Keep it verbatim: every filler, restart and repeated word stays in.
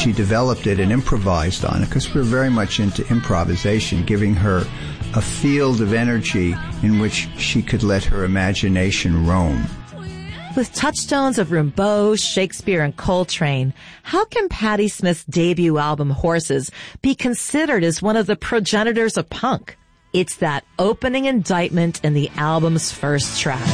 she developed it and improvised on it, because we're very much into improvisation, giving her a field of energy in which she could let her imagination roam. With touchstones of Rimbaud, Shakespeare, and Coltrane, how can Patti Smith's debut album, Horses, be considered as one of the progenitors of punk? It's that opening indictment in the album's first track.